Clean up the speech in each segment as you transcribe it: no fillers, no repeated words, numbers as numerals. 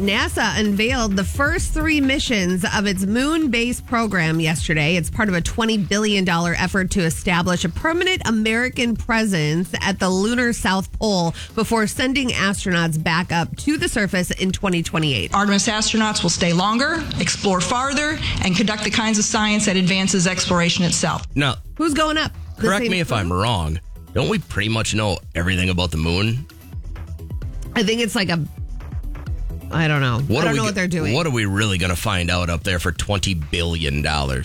NASA unveiled the first 3 missions of its moon base program yesterday. It's part of a $20 billion effort to establish a permanent American presence at the lunar South Pole before sending astronauts back up to the surface in 2028. Artemis astronauts will stay longer, explore farther, and conduct the kinds of science that advances exploration itself. Now, Who's going up? correct me if I'm wrong. Don't we pretty much know everything about the moon? I think it's like I don't know. I don't know what they're doing. What are we really going to find out up there for $20 billion?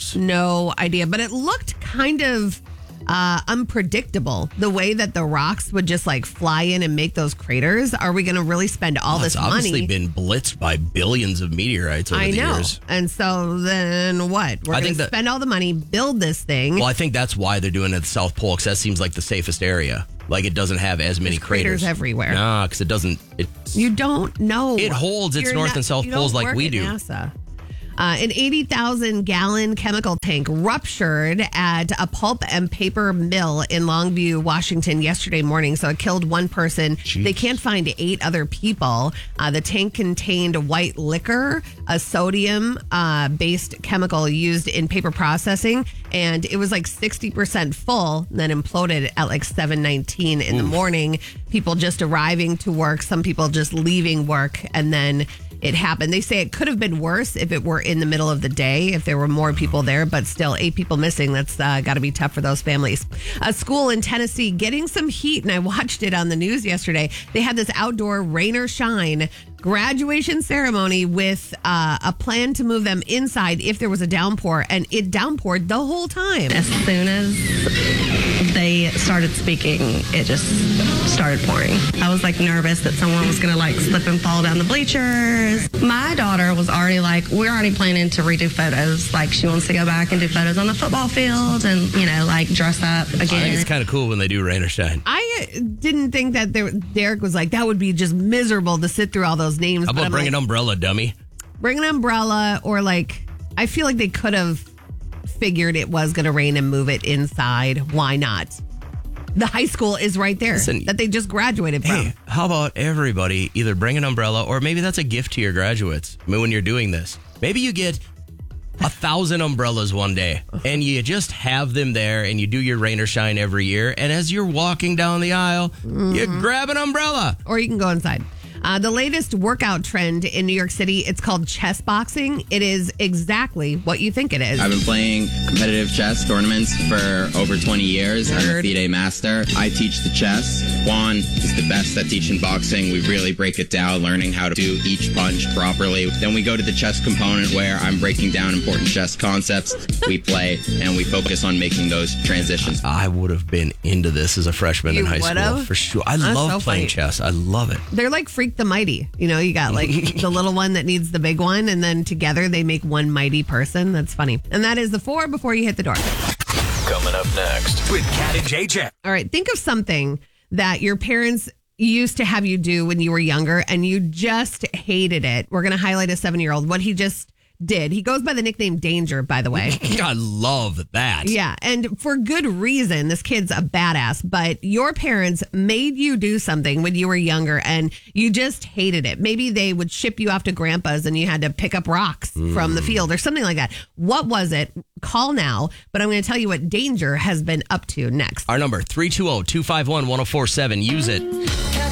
No idea. But it looked kind of unpredictable, the way that the rocks would just like fly in and make those craters. Are we going to really spend all this money? It's obviously been blitzed by billions of meteorites over the years. And so then what? We're going to spend all the money, build this thing. Well, I think that's why they're doing it at the South Pole, because that seems like the safest area. Like, it doesn't have as many craters everywhere. No, because it doesn't. You don't know. It holds its north and south poles like we do. NASA. An 80,000-gallon chemical tank ruptured at a pulp and paper mill in Longview, Washington yesterday morning. So it killed one person. Jeez. They can't find 8 other people. The tank contained white liquor, a sodium-based chemical used in paper processing. And it was like 60% full, and then imploded at like 7:19 in the morning. People just arriving to work, some people just leaving work, and then it happened. They say it could have been worse if it were in the middle of the day, if there were more people there, but still 8 people missing. That's got to be tough for those families. A school in Tennessee getting some heat, and I watched it on the news yesterday. They had this outdoor rain or shine graduation ceremony with a plan to move them inside if there was a downpour, and it downpoured the whole time. As soon as they started speaking, it just started pouring. I was like nervous that someone was going to like slip and fall down the bleachers. My daughter was already like, we're already planning to redo photos. Like, she wants to go back and do photos on the football field and, you know, like dress up again. I think it's kind of cool when they do rain or shine. I didn't think that Derek was like, that would be just miserable to sit through all those names. How about bring an umbrella, dummy? Bring an umbrella, or like, I feel like they could have figured it was going to rain and move it inside. Why not? The high school is right there that they just graduated from. Hey, how about everybody either bring an umbrella, or maybe that's a gift to your graduates. I mean, when you're doing this, maybe you get 1,000 umbrellas one day and you just have them there, and you do your rain or shine every year. And as you're walking down the aisle, you grab an umbrella. Or you can go inside. The latest workout trend in New York City, it's called chess boxing. It is exactly what you think it is. I've been playing competitive chess tournaments for over 20 years. I'm a FIDE master. I teach the chess. Juan is the best at teaching boxing. We really break it down, learning how to do each punch properly. Then we go to the chess component, where I'm breaking down important chess concepts. We play, and we focus on making those transitions. I would have been into this as a freshman in high school, for sure. I love playing chess. I love it. They're like Freak the Mighty. You know, you got like the little one that needs the big one, and then together they make one mighty person. That's funny. And that is the 4 before you hit the door. Coming up next with Cat and JJ. All right, think of something that your parents used to have you do when you were younger and you just hated it. We're going to highlight a 7-year-old, what he just did. He goes by the nickname Danger, by the way. I love that. Yeah, and for good reason. This kid's a badass, but your parents made you do something when you were younger and you just hated it. Maybe they would ship you off to grandpa's and you had to pick up rocks from the field or something like that. What was it? Call now, but I'm going to tell you what Danger has been up to next. Our number, 320-251-1047. Use it.